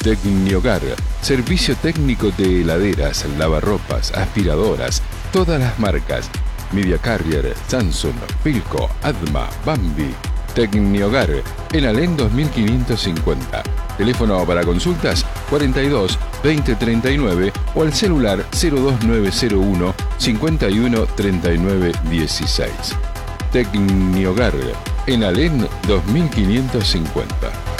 Tecnihogar, servicio técnico de heladeras, lavarropas, aspiradoras, todas las marcas. Media Carrier, Samsung, Philco, Adma, Bambi. Tecnihogar, en Alén 2550. Teléfono para consultas 42 20 39 o al celular 02901 51 39 16. Tecnihogar, en Alén 2550.